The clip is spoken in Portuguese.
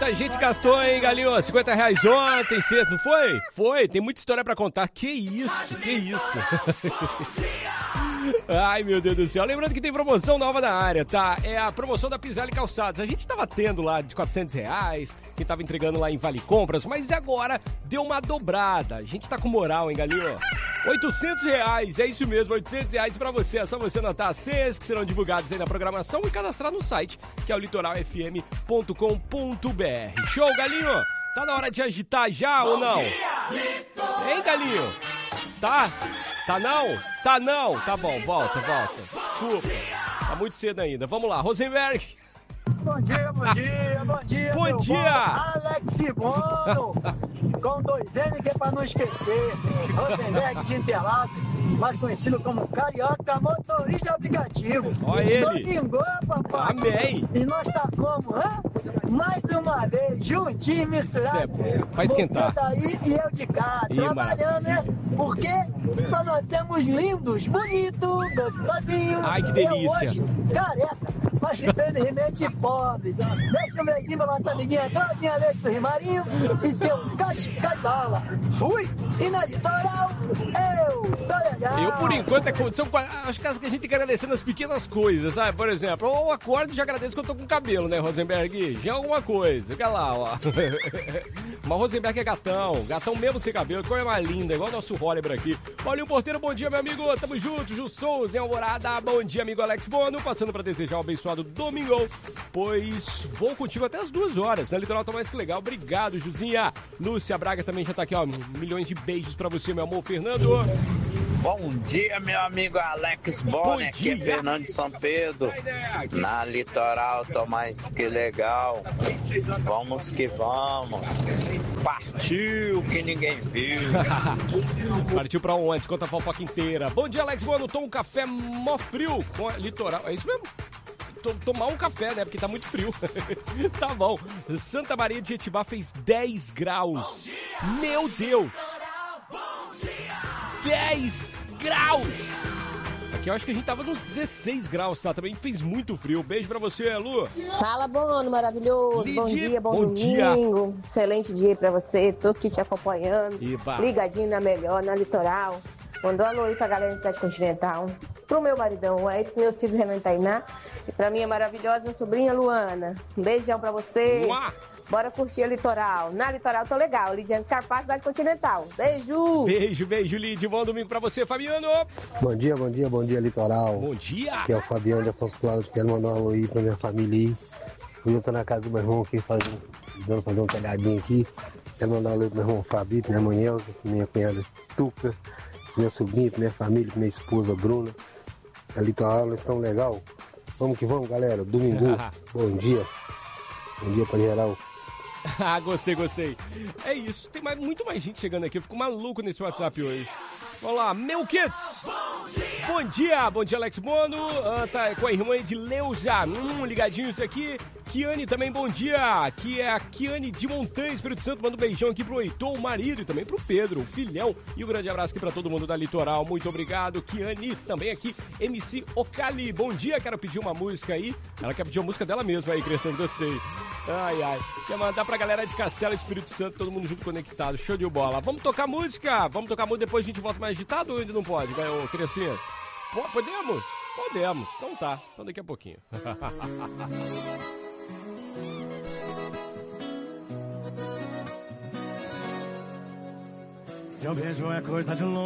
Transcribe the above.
Muita gente gastou, hein, Galinho? R$50 ontem, cedo, não foi? Foi, tem muita história pra contar. Que isso, que isso. Ai, meu Deus do céu. Lembrando que tem promoção nova na área, tá? É a promoção da Pisalli Calçados. A gente tava tendo lá de R$400, quem tava entregando lá em Vale Compras, mas agora deu uma dobrada. A gente tá com moral, hein, Galinho? R$800, é isso mesmo, R$800 pra você. É só você anotar as senhas que serão divulgadas aí na programação e cadastrar no site, que é o litoralfm.com.br. Show, Galinho? Tá na hora de agitar já ou não? Hein, Galinho? Tá? Tá não? Tá não? Tá bom, volta. Desculpa. Tá muito cedo ainda. Vamos lá, Rosenberg. Bom dia. Bom dia. Alex Bono, com 2 N que é pra não esquecer. Rosenberg de Interlagos, mais conhecido como Carioca Motorista de Aplicativo. Olha ele. Domingo, papai. Amém. E nós tá como, hã? Mais uma vez, juntinho e misturado. Isso é bom. Vai esquentar. Você daí e eu de cá, trabalhando, né? Porque só nós somos lindos, bonitos, gostosinhos. Ai, que delícia. Eu hoje, careca, mas infelizmente pobre. Deixa um beijinho pra nossa amiguinha Claudinha Leite do Rimarinho e seu Cascaibala. Fui! E na litoral, eu tô legal. Eu, por enquanto, acho que a gente tem que agradecer nas pequenas coisas, sabe? Por exemplo, eu acordo e já agradeço que eu tô com cabelo, né, Rosenberg? Já é alguma coisa. Fica lá, ó. Mas o Rosenberg é gatão mesmo sem cabelo, que coisa mais linda, igual o nosso Oliver aqui. Paulinho Porteiro, bom dia, meu amigo. Tamo junto, Ju Souza em Alvorada. Bom dia, amigo Alex Bono. Passando pra desejar um abençoado domingo, pois vou contigo até as 2 horas, né? Litoral tá mais que legal. Obrigado, Juzinha. Lúcia Braga também já tá aqui, ó. Milhões de beijos pra você, meu amor. Fernando. Bom dia, meu amigo Alex Bono, aqui é Fernando de São Pedro. Na Litoral, tô mais que legal. Vamos que vamos. Partiu que ninguém viu. Partiu pra onde? Conta a fofoca inteira. Bom dia, Alex Bono. Toma um café mó frio com a Litoral. É isso mesmo? Tomar um café, né? Porque tá muito frio. Tá bom. Santa Maria de Jetibá fez 10 graus. Meu Deus! 10 graus! Aqui eu acho que a gente tava nos 16 graus, tá? Também fez muito frio. Beijo pra você, Lu. Fala, Bono, maravilhoso. Lidi. Bom dia, bom Dia. domingo. Excelente dia pra você. Tô aqui te acompanhando. Iba. Ligadinho na melhor, na Litoral. Mandou alô aí pra galera da Cidade Continental. Pro meu maridão, aí pro meus filhos Renan e Tainá. E pra minha maravilhosa sobrinha Luana. Um beijão pra você. Uá. Bora curtir a Litoral. Na Litoral tô legal. Lidiane Scarpato, Cidade Continental. Beijo! Beijo, Lid. Bom domingo pra você, Fabiano. Bom dia, Litoral. Bom dia. Aqui é o Fabiano de Afonso Cláudio. Quero mandar um alô aí pra minha família aí. Eu tô na casa do meu irmão aqui, fazer um telhadinho aqui. Quero mandar um alô pro meu irmão Fabi, pra minha mãe Elza, pra minha cunhada Tuca, pra minha sobrinha, pra minha família, pra minha esposa Bruna. A Litoral, eles estão legal. Vamos que vamos, galera. Domingo. Bom dia. Bom dia pra geral. Ah, gostei. É isso, tem muito mais gente chegando aqui. Eu fico maluco nesse WhatsApp hoje. Vamos lá, meu Kids. Bom dia, Alex Bono. Tá com a irmã Edileuza. Ligadinhos aqui. Kiane também, bom dia. Aqui é a Kiane de Montanha, Espírito Santo. Manda um beijão aqui pro Heitor, o marido, e também pro Pedro, o filhão. E um grande abraço aqui pra todo mundo da Litoral. Muito obrigado, Kiane. Também aqui, MC Ocali. Bom dia, quero pedir uma música aí. Ela quer pedir uma música dela mesma aí, Crescendo, gostei. Ai. Quer mandar pra galera de Castelo, Espírito Santo, todo mundo junto conectado. Show de bola. Vamos tocar música? Depois a gente volta mais agitado ou ainda não pode, ô criancinha? Podemos? Podemos. Então tá. Então daqui a pouquinho. Se eu vejo é coisa de longe.